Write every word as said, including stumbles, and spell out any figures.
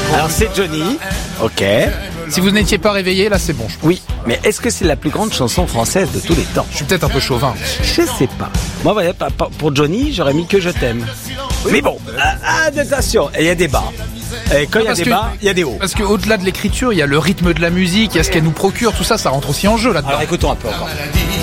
Alors c'est Johnny, ok. Si vous n'étiez pas réveillé, là c'est bon. Je, Oui, mais est-ce que c'est la plus grande chanson française de tous les temps? je suis peut-être un peu chauvin. Je sais pas. Moi, voyez, pa- pa- pour Johnny, j'aurais mis que je t'aime. Mais bon, ah, ah, attention, il y a des bas. Et quand il y a Parce des que- bas, il y a des hauts. Parce qu'au-delà de l'écriture, il y a le rythme de la musique, il y a ce qu'elle nous procure, tout ça, ça rentre aussi en jeu là-dedans. Alors écoutons un peu encore.